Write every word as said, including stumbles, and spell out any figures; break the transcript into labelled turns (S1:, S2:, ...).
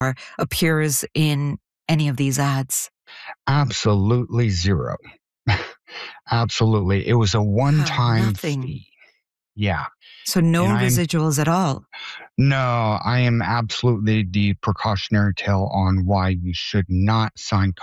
S1: appears in any of these ads?
S2: Absolutely zero. Absolutely. It was a
S1: Wow,
S2: one-time
S1: nothing.
S2: fee. Yeah.
S1: So no
S2: And I'm
S1: residuals at all?
S2: No, I am absolutely the precautionary tale on why you should not sign